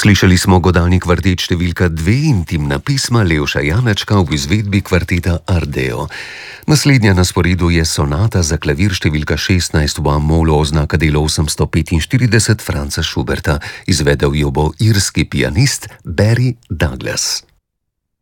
Slišali smo godalni kvartet številka 2 Intimna pisma Levša Janečka v izvedbi kvarteta Ardeo. Naslednja na sporedu je sonata za klavir številka 16 v A-molu, oznaka delo 845 Franca Schuberta. Izvedel jo bo irski pianist Barry Douglas.